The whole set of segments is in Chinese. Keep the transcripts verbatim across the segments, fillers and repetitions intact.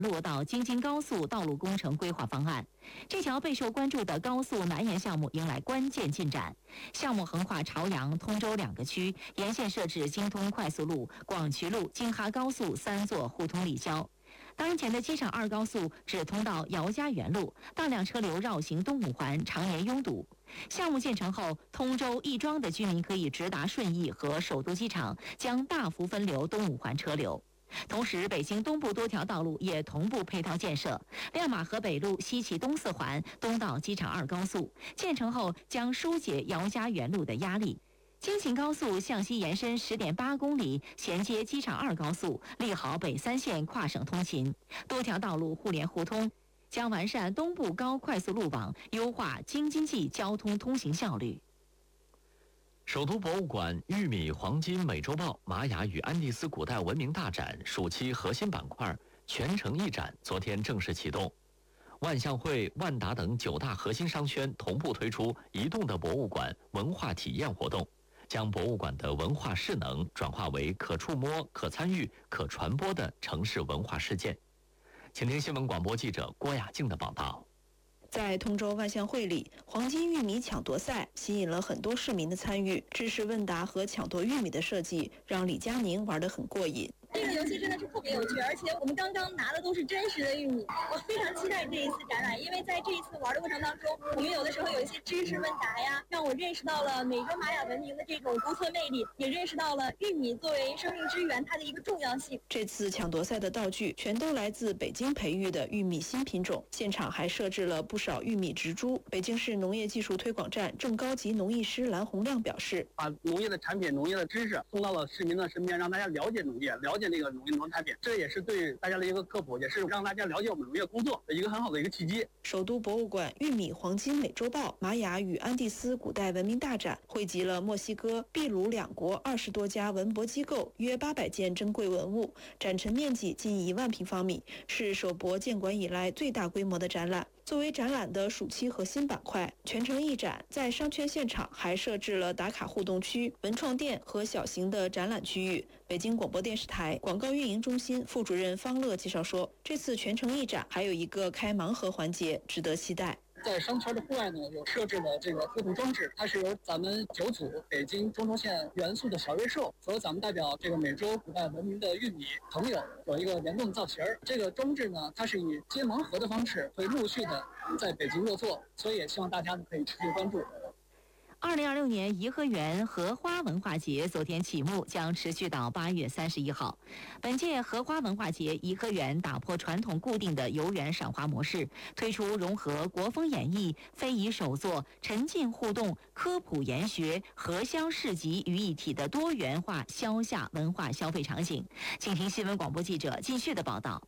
路到京津高速道路工程规划方案。这条备受关注的高速南延项目迎来关键进展。项目横跨朝阳、通州两个区，沿线设置京通快速路、广渠路、京哈高速三座互通立交。当前的机场二高速只通到姚家园路，大量车流绕行东五环，常年拥堵。项目建成后，通州、亦庄的居民可以直达顺义和首都机场，将大幅分流东五环车流。同时，北京东部多条道路也同步配套建设，亮马河北路西起东四环，东到机场二高速，建成后将疏解姚家园路的压力。京秦高速向西延伸 十点八公里，衔接机场二高速，利好北三线跨省通勤。多条道路互联互通，将完善东部高快速路网，优化京津冀交通通行效率。 首都博物馆玉米、黄金、美洲豹、玛雅与安第斯古代文明大展暑期核心板块全城一展昨天正式启动。万象汇、万达等九大核心商圈同步推出移动的博物馆文化体验活动，将博物馆的文化势能转化为可触摸、可参与、可传播的城市文化事件。请听新闻广播记者郭雅静的报道。 在通州万象汇里，黄金玉米抢夺赛吸引了很多市民的参与。知识问答和抢夺玉米的设计，让李佳宁玩得很过瘾。 这个游戏真的是特别有趣，而且我们刚刚拿的都是真实的玉米。我非常期待这一次展览，因为在这一次玩的过程当中，我们有的时候有一些知识问答呀，让我认识到了美洲玛雅文明的这种独特魅力，也认识到了玉米作为生命之源它的一个重要性。 这次抢夺赛的道具全都来自北京培育的玉米新品种，现场还设置了不少玉米植株。北京市农业技术推广站正高级农艺师蓝洪亮表示， 把农业的产品、农业的知识送到了市民的身边，让大家了解农业，了解这个农业农产品，这也是对大家的一个科普，也是让大家了解我们农业工作的一个很好的一个契机。 首都博物馆玉米、黄金、美洲豹、玛雅与安第斯古代文明大展汇集了墨西哥、秘鲁两国二十多家文博机构约八百件珍贵文物，展陈面积近一万平方米，是首博建馆以来最大规模的展览。作为展览的暑期核心板块，全程一展，在商圈现场还设置了打卡互动区、文创店和小型的展览区域。北京广播电视台广告运营中心副主任方乐介绍说，这次全程一展还有一个开盲盒环节，值得期待。 在商圈的户外呢，有设置了这个互动装置，它是由咱们九组北京中轴线元素的小瑞兽和咱们代表这个美洲古代文明的玉米朋友有一个联动造型儿。这个装置呢，它是以接盲盒的方式会陆续的在北京落座，所以也希望大家呢可以持续关注。 二零二六年颐和园荷花文化节昨天启幕，将持续到八月三十一号。本届荷花文化节，颐和园打破传统固定的游园赏花模式，推出融合国风演绎、非遗手作、沉浸互动、科普研学、荷香市集于一体的多元化消夏文化消费场景。请听新闻广播记者继续的报道。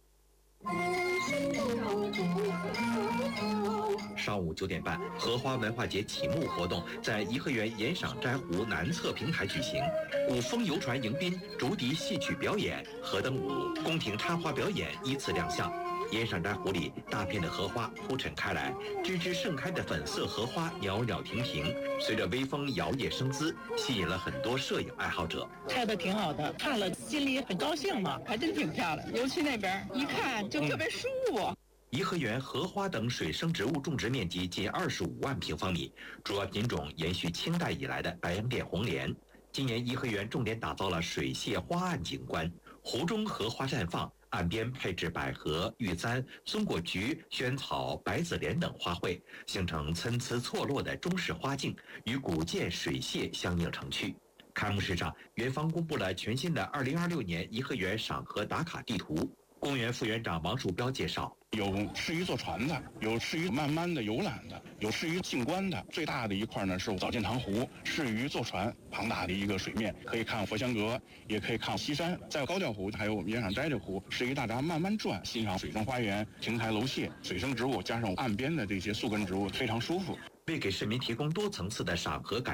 上午九点半，荷花文化节启幕活动在颐和园岩赏斋湖南侧平台举行。古风游船迎宾、竹笛戏曲表演、河灯舞、宫廷插花表演依次亮相。岩赏斋湖里大片的荷花铺陈开来，枝枝盛开的粉色荷花袅袅婷婷，随着微风摇曳生姿，吸引了很多摄影爱好者。 拍的挺好的，看了心里很高兴嘛，还真挺漂亮。尤其那边一看就特别舒服。 颐和园荷花等水生植物种植面积近二十五万平方米，主要品种延续清代以来的白洋淀红莲。今年颐和园重点打造了水榭花岸景观，湖中荷花绽放，岸边配置百合、玉簪、松果菊、萱草、百子莲等花卉，形成参差错落的中式花境，与古建水榭相映成趣。开幕式上，园方公布了全新的二零二六年颐和园赏荷打卡地图。公园副园长王树标介绍， 有适于坐船的，有适于慢慢的游览的，有适于静观的。最大的一块呢是早建塘湖，适于坐船，庞大的一个水面，可以看佛香阁，也可以看西山。在高调湖还有我们岩赏斋这湖，适于大家慢慢转，欣赏水上花园、亭台楼榭、水生植物，加上岸边的这些树根植物，非常舒服。 为给市民提供多层次的赏荷感受，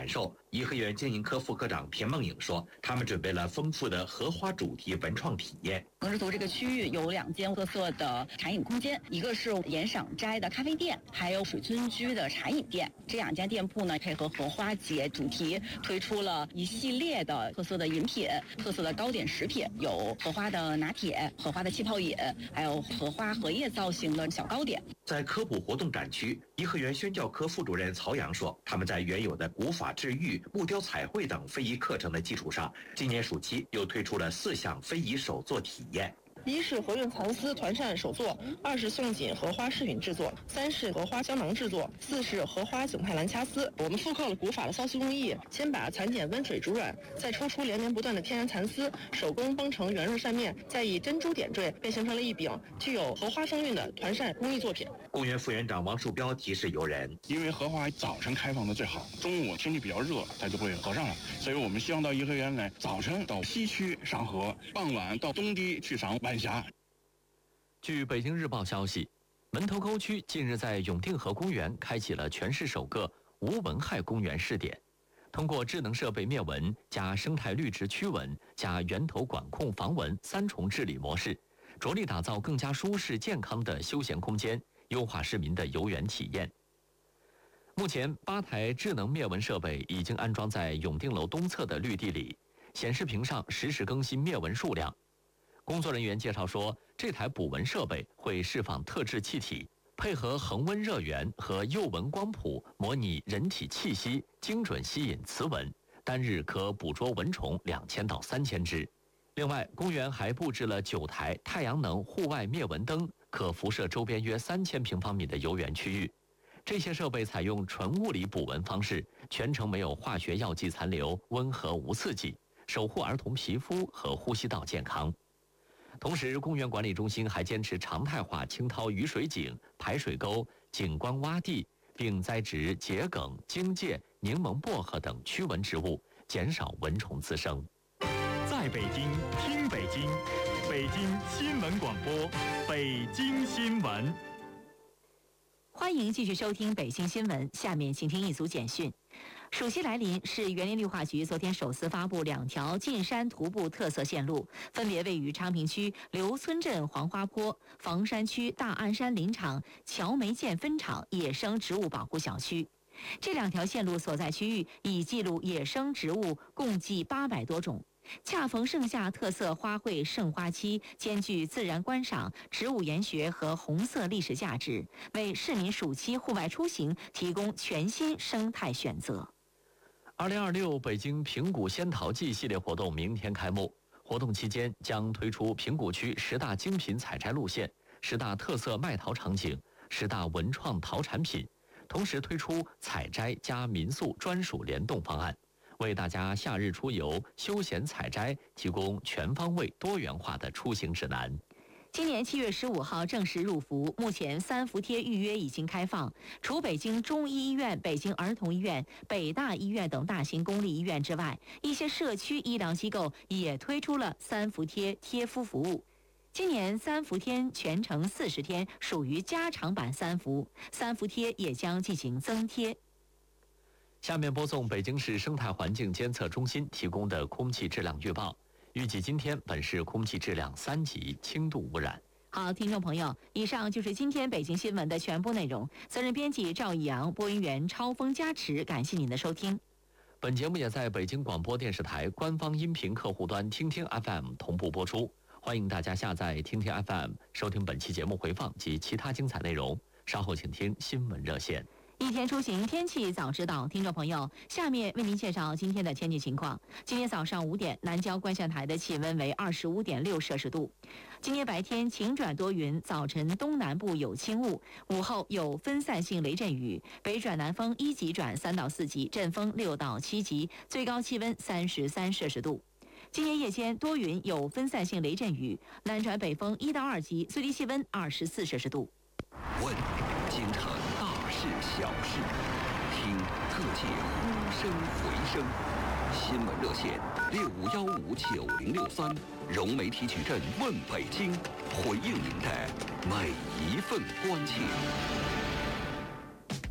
颐和园经营科副科长田梦颖说，他们准备了丰富的荷花主题文创体验。 城市图这个区域有两间特色的茶饮空间，一个是岩赏斋的咖啡店，还有水村居的茶饮店。这两家店铺呢，配合荷花节主题，推出了一系列的特色的饮品、特色的糕点食品，有荷花的拿铁、荷花的气泡饮，还有荷花荷叶造型的小糕点。 在科普活动展区，颐和园宣教科副主任曹阳说，他们在原有的古法制玉、木雕彩绘等非遗课程的基础上，今年暑期又推出了四项非遗手作体验。 一是荷润蚕丝团扇手作，二是宋锦荷花饰品制作，三是荷花胶囊制作，四是荷花景泰蓝掐丝。我们复刻了古法的骚丝工艺，先把蚕茧温水煮软，再抽出连绵不断的天然蚕丝，手工绷成圆润扇面，再以珍珠点缀，便形成了一柄具有荷花风韵的团扇工艺作品。 公园副园长王树标提示游人， 因为荷花早晨开放的最好，中午天气比较热，它就会合上了，所以我们希望到颐和园来，早晨到西区赏荷，傍晚到东堤去赏晚霞。 据北京日报消息，门头沟区近日在永定河公园开启了全市首个无蚊害公园试点，通过智能设备灭蚊加生态绿植驱蚊加源头管控防蚊三重治理模式，着力打造更加舒适健康的休闲空间，优化市民的游园体验。目前八台智能灭蚊设备已经安装在永定楼东侧的绿地里，显示屏上实时更新灭蚊数量。工作人员介绍说，这台捕蚊设备会释放特制气体，配合恒温热源和诱蚊光谱，模拟人体气息，精准吸引雌蚊，单日可捕捉蚊虫两千到三千只。另外，公园还布置了九台太阳能户外灭蚊灯，可辐射周边约三千平方米的游园区域。这些设备采用纯物理捕蚊方式，全程没有化学药剂残留，温和无刺激，守护儿童皮肤和呼吸道健康。同时，公园管理中心还坚持常态化清掏雨水井、排水沟、景观洼地，并栽植桔梗、荆芥、柠檬薄荷等驱蚊植物，减少蚊虫滋生。 在北京听北京，北京新闻广播，北京新闻。 欢迎继续收听北京新闻，下面请听一组简讯。暑期来临，市园林绿化局昨天首次发布两条进山徒步特色线路，分别位于昌平区刘村镇黄花坡、房山区大安山林场乔梅涧分场野生植物保护小区。这两条线路所在区域已记录野生植物共计八百多种。恰逢盛夏特色花卉盛花期，兼具自然观赏、植物研学和红色历史价值，为市民暑期户外出行提供全新生态选择。 二零二六北京平谷仙桃季系列活动明天开幕，活动期间将推出平谷区十大精品采摘路线、十大特色卖桃场景、十大文创桃产品，同时推出采摘加民宿专属联动方案，为大家夏日出游、休闲采摘提供全方位、多元化的出行指南。 今年七月十五号正式入伏，目前三伏贴预约已经开放。除北京中医医院、北京儿童医院、北大医院等大型公立医院之外，一些社区医疗机构也推出了三伏贴贴敷服务。今年三伏天全程四十天属于加长版三伏，三伏贴也将进行增贴。 下面播送北京市生态环境监测中心提供的空气质量预报。预计今天本市空气质量三级，轻度污染。 好，听众朋友，以上就是今天北京新闻的全部内容。责任编辑赵义阳，播音员超风加持，感谢您的收听。 本节目也在北京广播电视台官方音频客户端听听 F M 同步播出，欢迎大家下载听听 F M 收听本期节目回放及其他精彩内容。稍后请听新闻热线。 一天出行，天气早知道。听众朋友，下面为您介绍今天的天气情况。今天早上五点，南郊观象台的气温为二十五点六摄氏度。今天白天晴转多云，早晨东南部有轻雾，午后有分散性雷阵雨，北转南风一级转三到四级，阵风六到七级，最高气温三十三摄氏度。今天夜间多云，有分散性雷阵雨，南转北风一到二级，最低气温二十四摄氏度。 问京城大事小事，听各界呼声回声。新闻热线六五幺五九零六三，融媒体矩阵问北京，回应您的每一份关切。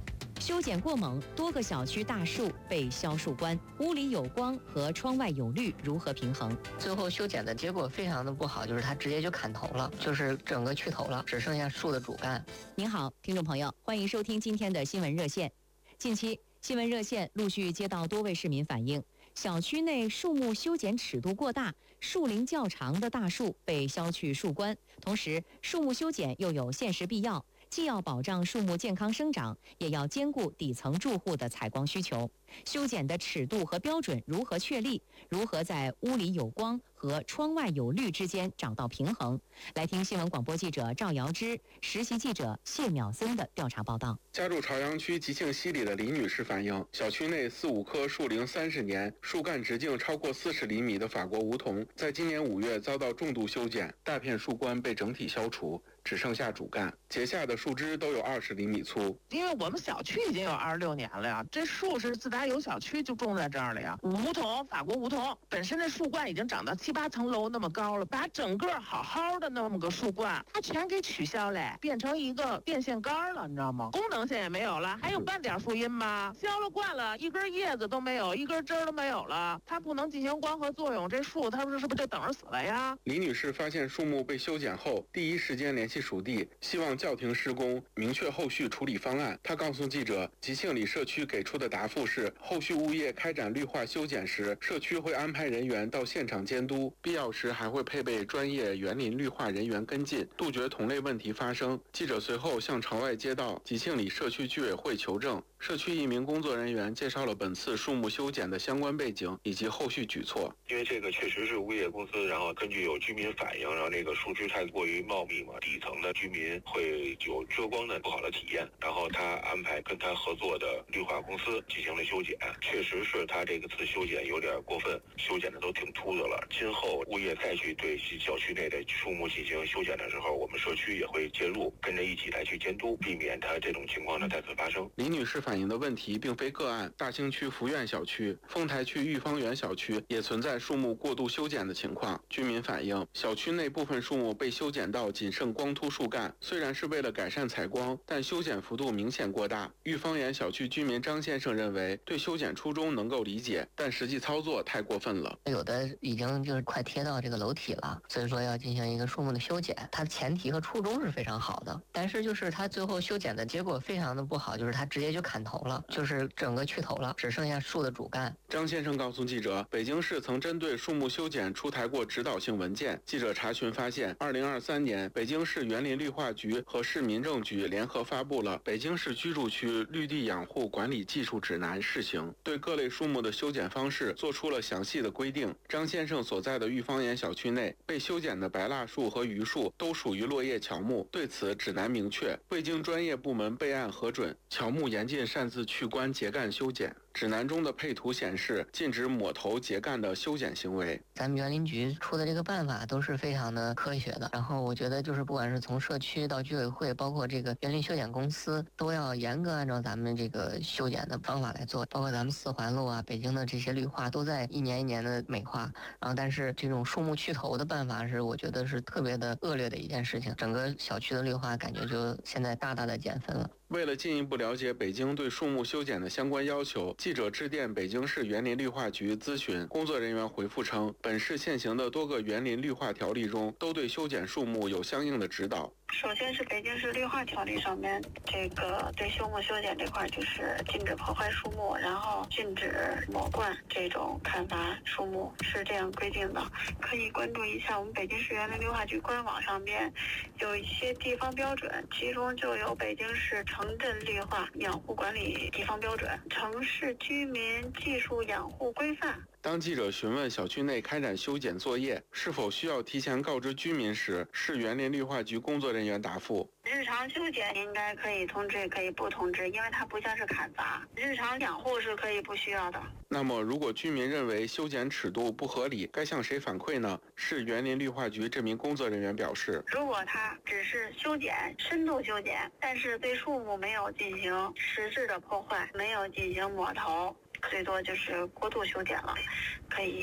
修剪过猛，多个小区大树被削树冠，屋里有光和窗外有绿如何平衡？ 最后修剪的结果非常的不好，就是它直接就砍头了，就是整个去头了，只剩下树的主干。 您好，听众朋友，欢迎收听今天的新闻热线。近期新闻热线陆续接到多位市民反映，小区内树木修剪尺度过大，树龄较长的大树被削去树冠，同时树木修剪又有现实必要，既要保障树木健康生长，也要兼顾底层住户的采光需求。修剪的尺度和标准如何确立？如何在屋里有光和窗外有绿之间找到平衡？来听新闻广播记者赵瑶芝、实习记者谢淼森的调查报道。 家住朝阳区吉庆西里的李女士反映，小区内四五棵树龄三十年、树干直径超过四十厘米的法国梧桐，在今年五月遭到重度修剪，大片树冠被整体消除，只剩下主干，结下的树枝都有二十厘米粗。 因为我们小区已经有二十六年了呀，这树是自打有小区就种在这儿了呀。梧桐，法国梧桐本身这树冠已经长到七八层楼那么高了，把整个好好的那么个树冠，它全给取消了，变成一个电线杆了，你知道吗？功能性也没有了，还有半点树荫吗？削了冠了，一根叶子都没有，一根枝儿都没有了，它不能进行光合作用，这树它是不是就等着死了呀？ 李女士发现树木被修剪后，第一时间联系属地，希望叫停施工，明确后续处理方案。她告诉记者，吉庆里社区给出的答复是，后续物业开展绿化修剪时，社区会安排人员到现场监督，必要时还会配备专业园林绿化人员跟进，杜绝同类问题发生。记者随后向朝外街道吉庆里社区居委会求证，社区一名工作人员介绍了本次树木修剪的相关背景以及后续举措。 因为这个确实是物业公司，然后根据有居民反映，然后那个树枝太过于茂密嘛，底层的居民会有遮光的不好的体验，然后他安排跟他合作的绿化公司进行了修剪，确实是他这个次修剪有点过分，修剪的都挺秃的了。今后物业再去对小区内的树木进行修剪的时候，我们社区也会介入，跟着一起来去监督，避免他这种情况呢再次发生。 李女士反映的问题并非个案，大兴区福苑小区、丰台区裕芳园小区也存在树木过度修剪的情况。居民反映，小区内部分树木被修剪到仅剩光秃树干，虽然是为了改善采光，但修剪幅度明显过大。裕芳园小区居民张先生认为，对修剪初衷能够理解，但实际操作太过分了。 有的已经就是快贴到这个楼体了，所以说要进行一个树木的修剪，它的前提和初衷是非常好的，但是就是它最后修剪的结果非常的不好，就是它直接就砍头了，就是整个去头了，只剩下树的主干。 张先生告诉记者，北京市曾针对树木修剪出台过指导性文件。记者查询发现，二零二三年北京市园林绿化局和市民政局联合发布了《北京市居住区绿地养护管理技术指南（试行）》，对各类树木的修剪方式做出了详细的规定。张先生所在的裕芳园小区内被修剪的白蜡树和榆树都属于落叶乔木，对此指南明确，未经专业部门备案核准，乔木严禁擅自去冠截干修剪。指南中的配图显示，禁止抹头截干的修剪行为。 咱们园林局出的这个办法都是非常的科学的，然后我觉得就是不管是从社区到居委会，包括这个园林修剪公司，都要严格按照咱们这个修剪的方法来做，包括咱们四环路啊、北京的这些绿化都在一年一年的美化。然后，但是这种树木去头的办法是，我觉得是特别的恶劣的一件事情，整个小区的绿化感觉就现在大大的减分了。 为了进一步了解北京对树木修剪的相关要求，记者致电北京市园林绿化局咨询，工作人员回复称，本市现行的多个园林绿化条例中都对修剪树木有相应的指导。 首先是北京市绿化条例上面，这个对树木修剪这块就是禁止破坏树木，然后禁止抹冠这种砍伐树木，是这样规定的。可以关注一下我们北京市园林绿化局官网上面有一些地方标准，其中就有北京市城镇绿化养护管理地方标准、城市居民技术养护规范。 当记者询问小区内开展修剪作业是否需要提前告知居民时，市园林绿化局工作人员答复： 日常修剪应该可以通知，也可以不通知，因为它不像是砍伐。日常养护是可以不需要的。 那么，如果居民认为修剪尺度不合理，该向谁反馈呢？市园林绿化局这名工作人员表示， 如果他只是修剪、深度修剪，但是对树木没有进行实质的破坏，没有进行抹头，最多就是过度修剪了，可以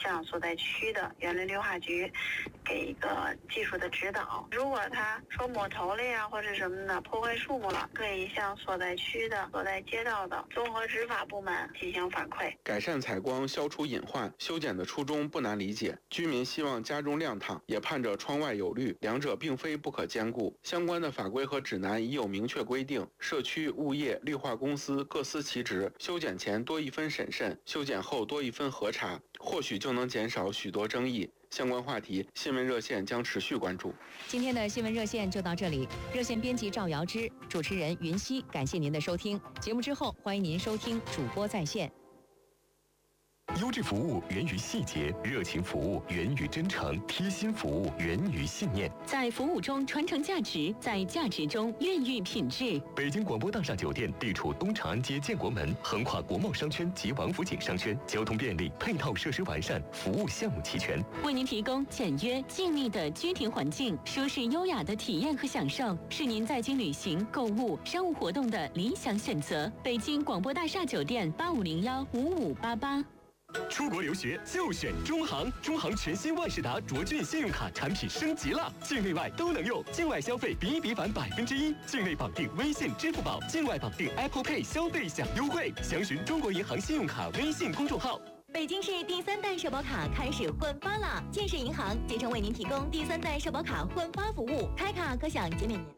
向所在区的园林绿化局给一个技术的指导。如果他说抹头了呀或者什么的破坏树木了，可以向所在区的所在街道的综合执法部门进行反馈。 改善采光，消除隐患，修剪的初衷不难理解。居民希望家中亮堂，也盼着窗外有绿，两者并非不可兼顾。相关的法规和指南已有明确规定，社区、物业、绿化公司各司其职，修剪前多一分审慎，修剪后多一分核查，或许就能减少许多争议。相关话题，新闻热线将持续关注。 今天的新闻热线就到这里，热线编辑赵瑶芝，主持人云熙，感谢您的收听。节目之后，欢迎您收听主播在线。 优质服务源于细节，热情服务源于真诚，贴心服务源于信念。 在服务中传承价值，在价值中孕育品质。 北京广播大厦酒店地处东长安街建国门，横跨国贸商圈及王府井商圈，交通便利，配套设施完善，服务项目齐全， 为您提供简约静谧的居庭环境，舒适优雅的体验和享受，是您在京旅行、购物、商务活动的理想选择。北京广播大厦酒店八五零幺五五八八。 出国留学就选中航，中航全新万事达卓俊信用卡产品升级了，境内外都能用，境外消费比一比返百分之一，境内绑定微信、支付宝，境外绑定 Apple Pay 消费享优惠。详询中国银行信用卡微信公众号。 北京市第三代社保卡开始换发了，建设银行竭诚为您提供第三代社保卡换发服务，开卡可享减免年。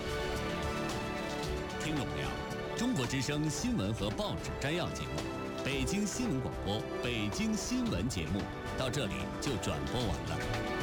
听众朋友，中国之声新闻和报纸摘要节目。北京新闻广播《北京新闻》节目到这里就转播完了。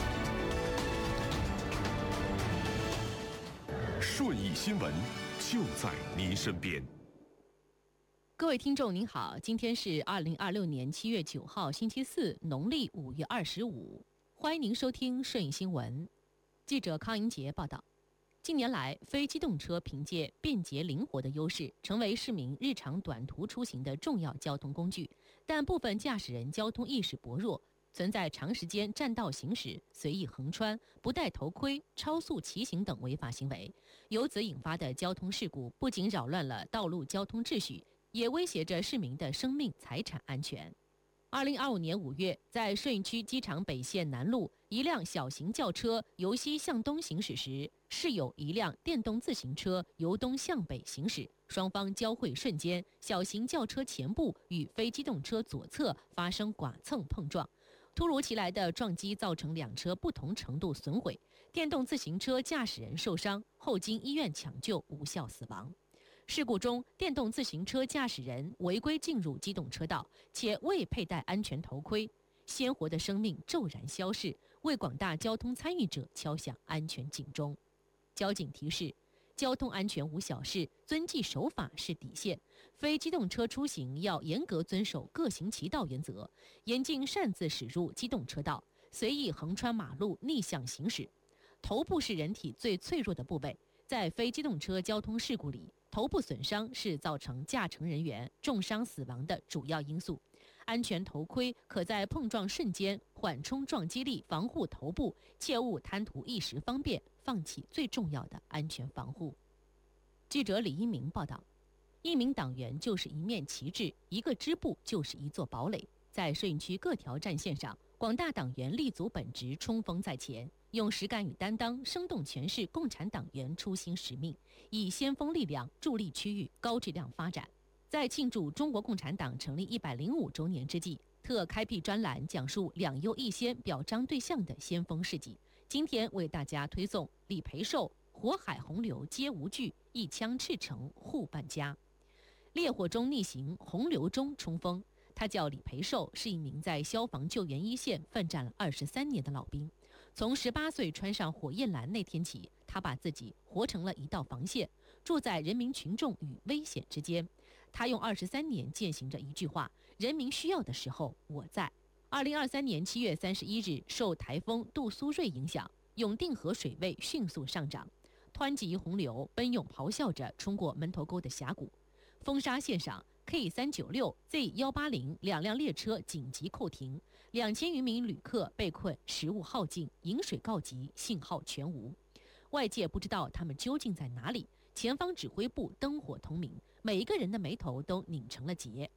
顺义新闻就在您身边。 各位听众您好，今天是二零二六年七月九号星期四，农历五月二十五，欢迎您收听顺义新闻。记者康英杰报道。近年来，非机动车凭借便捷灵活的优势，成为市民日常短途出行的重要交通工具。但部分驾驶人交通意识薄弱，存在长时间占道行驶、随意横穿、不戴头盔、超速骑行等违法行为。由此引发的交通事故，不仅扰乱了道路交通秩序，也威胁着市民的生命财产安全。二零二五年五月，在顺义区机场北线南路，一辆小型轿车由西向东行驶时，室有一辆电动自行车由东向北行驶，双方交汇瞬间，小型轿车前部与非机动车左侧发生剐蹭碰撞。突如其来的撞击造成两车不同程度损毁，电动自行车驾驶人受伤，后经医院抢救无效死亡。事故中，电动自行车驾驶人违规进入机动车道，且未佩戴安全头盔，鲜活的生命骤然消逝，为广大交通参与者敲响安全警钟。交警提示：交通安全无小事，遵纪守法是底线。非机动车出行要严格遵守各行其道原则，严禁擅自驶入机动车道，随意横穿马路逆向行驶。头部是人体最脆弱的部位，在非机动车交通事故里，头部损伤是造成驾乘人员重伤死亡的主要因素。安全头盔可在碰撞瞬间缓冲撞击力，防护头部，切勿贪图一时方便，放弃最重要的安全防护。记者李一鸣报道，一名党员就是一面旗帜，一个支部就是一座堡垒。在顺义区各条战线上，广大党员立足本职，冲锋在前，用实感与担当，生动诠释共产党员初心使命，以先锋力量助力区域高质量发展。在庆祝中国共产党成立一百零五周年之际，特开辟专栏讲述两优一先表彰对象的先锋事迹。今天为大家推送李培寿火海洪流皆无惧，一枪赤诚护半家。烈火中逆行，洪流中冲锋。他叫李培寿，是一名在消防救援一线奋战了二十三年的老兵。从十八岁穿上火焰蓝那天起，他把自己活成了一道防线，住在人民群众与危险之间。他用二十三年践行着一句话：人民需要的时候，我在。二零二三年七月三十一日，受台风杜苏芮影响，永定河水位迅速上涨，湍急洪流奔涌咆哮着冲过门头沟的峡谷。风沙线上 K 三九六 Z 一八零两辆列车紧急扣停，两千余名旅客被困，食物耗尽，饮水告急，信号全无。外界不知道他们究竟在哪里，前方指挥部灯火通明，每一个人的眉头都拧成了结。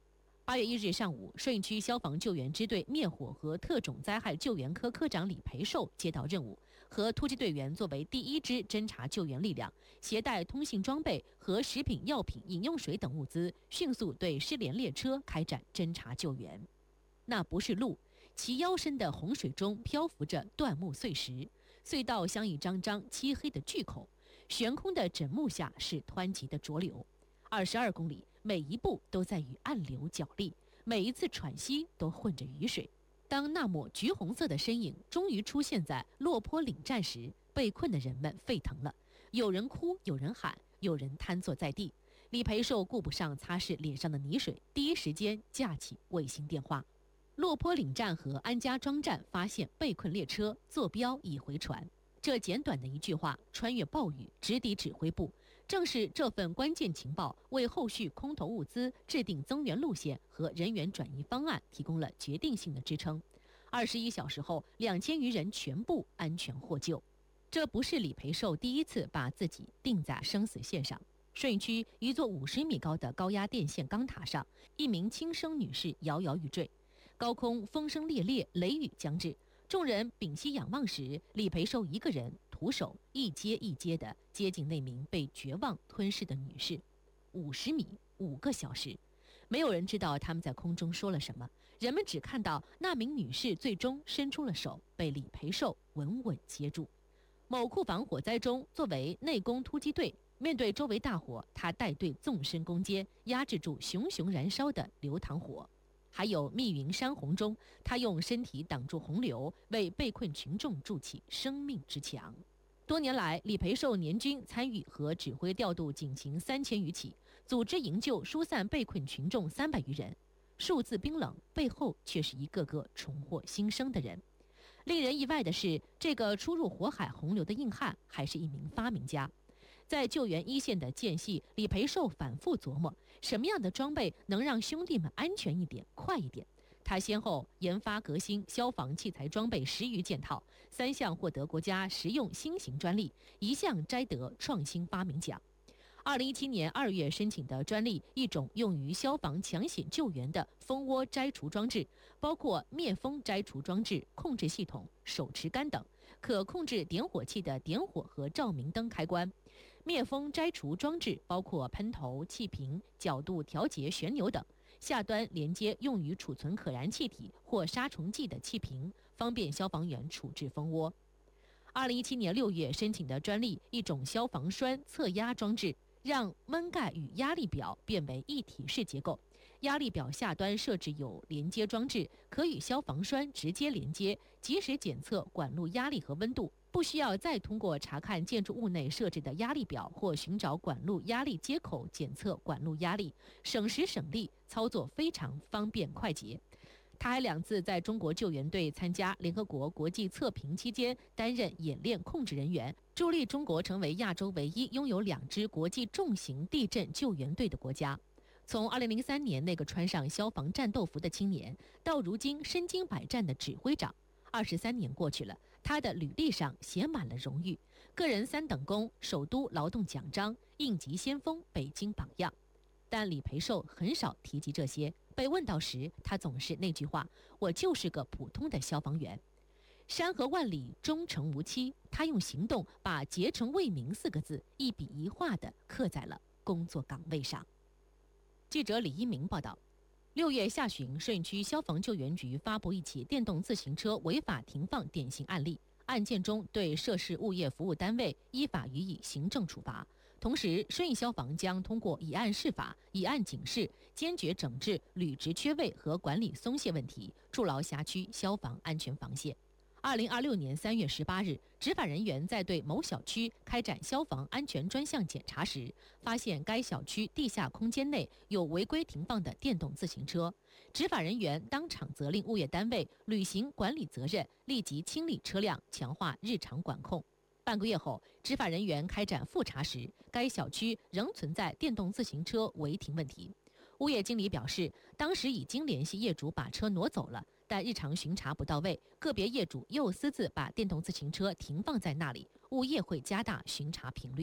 八月一日上午，顺义区消防救援支队灭火和特种灾害救援科科长李培寿接到任务，和突击队员作为第一支侦察救援力量，携带通信装备和食品、药品、饮用水等物资，迅速对失联列车开展侦察救援。那不是路，其腰深的洪水中漂浮着断木碎石，隧道像一张张漆黑的巨口，悬空的枕木下是湍急的浊流。二十二公里，每一步都在与暗流角力，每一次喘息都混着雨水。当那抹橘红色的身影终于出现在落坡岭站时，被困的人们沸腾了，有人哭，有人喊，有人瘫坐在地。李培寿顾不上擦拭脸上的泥水，第一时间架起卫星电话。落坡岭站和安家庄站发现被困列车，坐标已回传。这简短的一句话，穿越暴雨，直抵指挥部。正是这份关键情报，为后续空投物资、制定增援路线和人员转移方案提供了决定性的支撑。二十一小时后，两千余人全部安全获救。这不是李培寿第一次把自己定在生死线上。顺义区一座五十米高的高压电线钢塔上，一名轻生女士摇摇欲坠，高空风声烈烈，雷雨将至。众人屏息仰望时，李培寿一个人徒手一阶一阶地接近那名被绝望吞噬的女士。五十米，五个小时，没有人知道他们在空中说了什么，人们只看到那名女士最终伸出了手，被李培寿稳稳接住。某库房火灾中，作为内攻突击队，面对周围大火，他带队纵身攻坚，压制住熊熊燃烧的流淌火。还有密云山洪中，他用身体挡住洪流，为被困群众筑起生命之墙。多年来，李培寿年均参与和指挥调度警情三千余起，组织营救疏散被困群众三百余人。数字冰冷，背后却是一个个重获新生的人。令人意外的是，这个初入火海洪流的硬汉还是一名发明家。在救援一线的间隙，李培寿反复琢磨，什么样的装备能让兄弟们安全一点、快一点。他先后研发革新消防器材装备十余件套，三项获得国家实用新型专利，一项摘得创新发明奖。二零一七年二月申请的专利，一种用于消防抢险救援的蜂窝摘除装置，包括灭蜂摘除装置、控制系统、手持杆等，可控制点火器的点火和照明灯开关。灭蜂摘除装置包括喷头、气瓶、角度调节旋钮等，下端连接用于储存可燃气体或杀虫剂的气瓶，方便消防员处置蜂窝。二零一七年六月申请的专利，一种消防栓测压装置，让闷盖与压力表变为一体式结构。压力表下端设置有连接装置，可与消防栓直接连接，及时检测管路压力和温度，不需要再通过查看建筑物内设置的压力表或寻找管路压力接口检测管路压力，省时省力，操作非常方便快捷。他还两次在中国救援队参加联合国国际测评期间担任演练控制人员，助力中国成为亚洲唯一拥有两支国际重型地震救援队的国家。从二零零三年那个穿上消防战斗服的青年，到如今身经百战的指挥长，二十三年过去了，他的履历上写满了荣誉：个人三等功、首都劳动奖章、应急先锋、北京榜样。但李培寿很少提及这些，被问到时，他总是那句话：我就是个普通的消防员。山河万里，忠诚无欺，他用行动把竭诚为民四个字一笔一画地刻在了工作岗位上。记者李一鸣报道，六月下旬，顺义区消防救援局发布一起电动自行车违法停放典型案例，案件中对涉事物业服务单位依法予以行政处罚。同时，顺义消防将通过以案释法、以案警示，坚决整治履职缺位和管理松懈问题，筑牢辖区消防安全防线。二零二六年三月十八日，执法人员在对某小区开展消防安全专项检查时，发现该小区地下空间内有违规停放的电动自行车。执法人员当场责令物业单位履行管理责任，立即清理车辆，强化日常管控。半个月后，执法人员开展复查时，该小区仍存在电动自行车违停问题。物业经理表示，当时已经联系业主把车挪走了，但日常巡查不到位，个别业主又私自把电动自行车停放在那里，物业会加大巡查频率。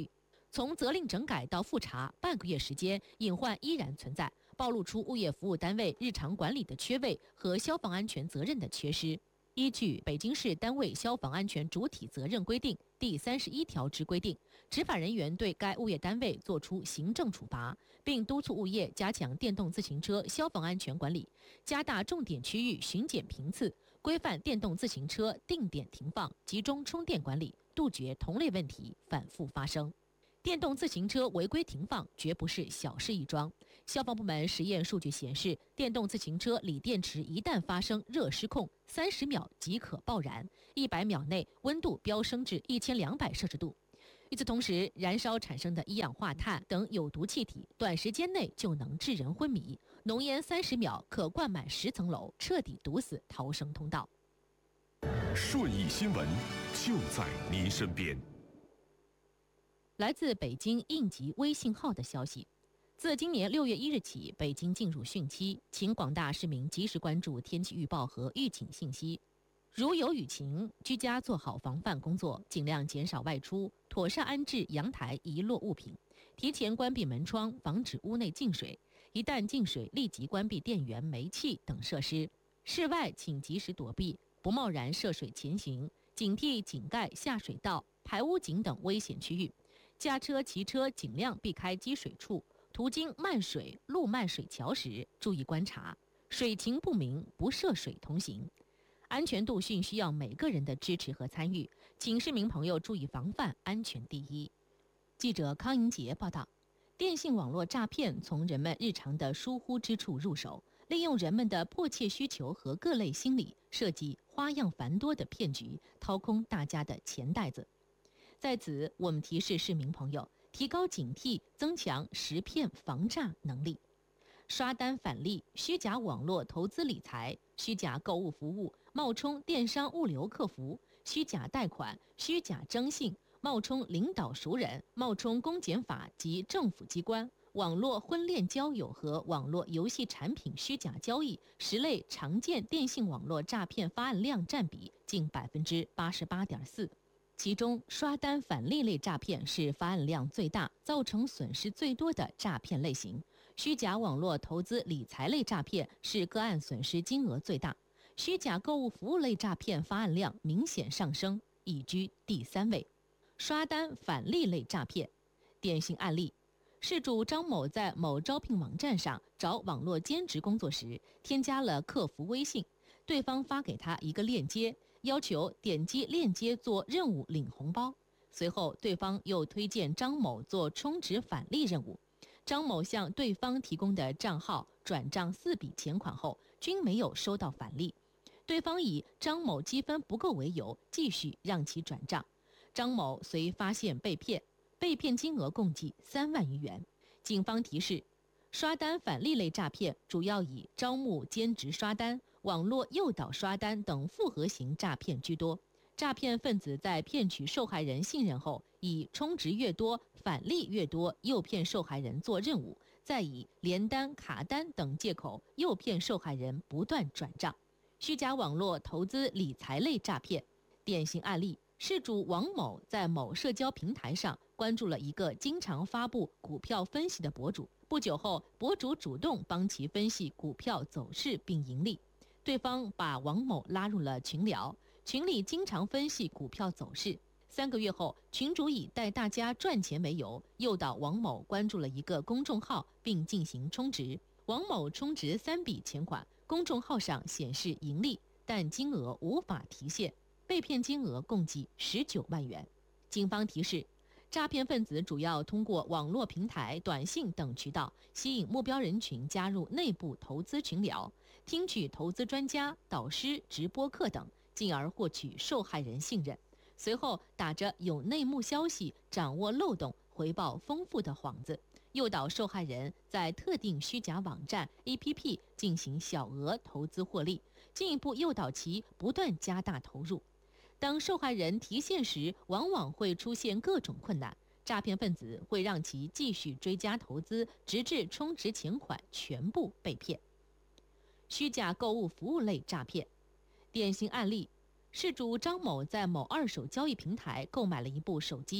从责令整改到复查，半个月时间，隐患依然存在，暴露出物业服务单位日常管理的缺位和消防安全责任的缺失。依据《北京市单位消防安全主体责任规定》第三十一条之规定，执法人员对该物业单位作出行政处罚，并督促物业加强电动自行车消防安全管理，加大重点区域巡检频次，规范电动自行车定点停放、集中充电管理，杜绝同类问题反复发生。电动自行车违规停放绝不是小事一桩。消防部门实验数据显示，电动自行车锂电池一旦发生热失控，三十秒即可爆燃，一百秒内温度飙升至一千两百摄氏度。与此同时，燃烧产生的一氧化碳等有毒气体，短时间内就能致人昏迷。浓烟三十秒可灌满十层楼，彻底堵死逃生通道。 顺义新闻就在您身边。 来自北京应急微信号的消息，自今年六月一日起，北京进入汛期，请广大市民及时关注天气预报和预警信息。如有雨情，居家做好防范工作，尽量减少外出，妥善安置阳台遗落物品，提前关闭门窗，防止屋内进水。一旦进水，立即关闭电源、煤气等设施。室外请及时躲避，不贸然涉水前行，警惕井盖、下水道、排污井等危险区域。驾车、骑车尽量避开积水处，途经漫水、路漫水桥时，注意观察，水情不明不涉水同行。安全度训需要每个人的支持和参与，请市民朋友注意防范，安全第一。记者康莹杰报道，电信网络诈骗从人们日常的疏忽之处入手，利用人们的迫切需求和各类心理，设计花样繁多的骗局，掏空大家的钱袋子。在此，我们提示市民朋友提高警惕，增强识骗防诈能力。刷单返利、虚假网络投资理财、虚假购物服务、冒充电商物流客服、虚假贷款、虚假征信、冒充领导熟人、冒充公检法及政府机关、网络婚恋交友和网络游戏产品虚假交易十类常见电信网络诈骗发案量占比近百分之八十八点四。其中，刷单返利类诈骗是发案量最大、造成损失最多的诈骗类型；虚假网络投资理财类诈骗是个案损失金额最大；虚假购物服务类诈骗发案量明显上升，已居第三位。刷单返利类诈骗，典型案例：事主张某在某招聘网站上找网络兼职工作时，添加了客服微信，对方发给他一个链接，要求点击链接做任务领红包。随后，对方又推荐张某做充值返利任务。张某向对方提供的账号转账四笔钱款后，均没有收到返利。对方以张某积分不够为由，继续让其转账。张某遂发现被骗，被骗金额共计三万余元。警方提示，刷单返利类诈骗主要以招募兼职刷单、网络诱导刷单等复合型诈骗居多。诈骗分子在骗取受害人信任后，以充值越多、返利越多诱骗受害人做任务，再以连单、卡单等借口诱骗受害人不断转账。虚假网络投资理财类诈骗，典型案例：事主王某在某社交平台上关注了一个经常发布股票分析的博主，不久后，博主主动帮其分析股票走势并盈利。对方把王某拉入了群聊，群里经常分析股票走势。三个月后，群主以带大家赚钱为由，诱导王某关注了一个公众号，并进行充值。王某充值三笔钱款，公众号上显示盈利，但金额无法提现，被骗金额共计十九万元。警方提示，诈骗分子主要通过网络平台、短信等渠道吸引目标人群加入内部投资群聊，听取投资专家、导师直播课等，进而获取受害人信任。随后打着有内幕消息、掌握漏洞、回报丰富的幌子，诱导受害人在特定虚假网站、A P P 进行小额投资获利，进一步诱导其不断加大投入。当受害人提现时，往往会出现各种困难，诈骗分子会让其继续追加投资，直至充值钱款全部被骗。虚假购物服务类诈骗，典型案例：事主张某在某二手交易平台购买了一部手机，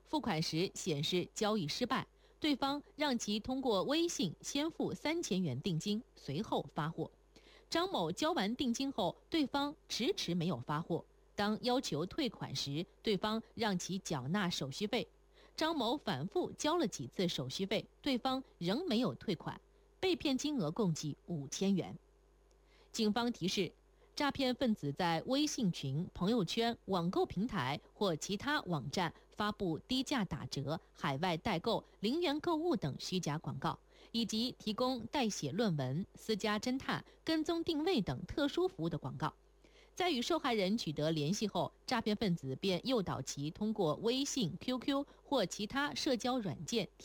付款时显示交易失败，对方让其通过微信先付三千元定金，随后发货。张某交完定金后，对方迟迟没有发货。当要求退款时，对方让其缴纳手续费。张某反复交了几次手续费，对方仍没有退款，被骗金额共计五千元。警方提示，诈骗分子在微信群、朋友圈、网购平台或其他网站发布低价打折、海外代购、零元购物等虚假广告，以及提供代写论文、私家侦探、跟踪定位等特殊服务的广告。在与受害人取得联系后，诈骗分子便诱导其通过微信、Q Q 或其他社交软件